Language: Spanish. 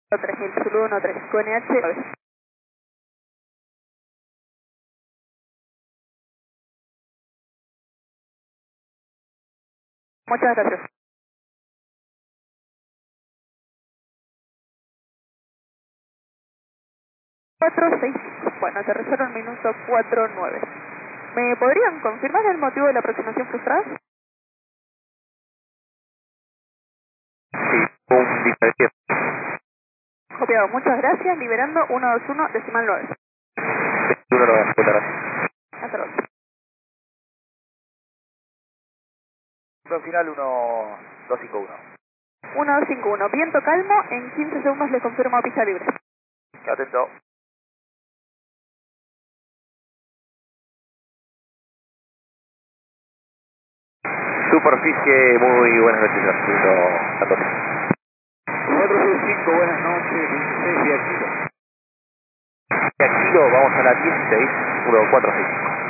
3000 Zulu 13, QNH 9. Muchas gracias. 465. Bueno, te reservo el minuto 49. ¿Me podrían confirmar el motivo de la aproximación frustrada? Sí, un diferencial. Copiado, muchas gracias. Liberando 121 decimal 9. 21 no, muchas gracias. Hasta luego. Final 1251. 1251. Viento calmo. En 15 segundos le confirmo pista libre. Atento. Superficie, muy buenas noches, Arturo 14. 465, buenas noches, 16 de Aquilo. De Aquilo vamos a la 16, 1465.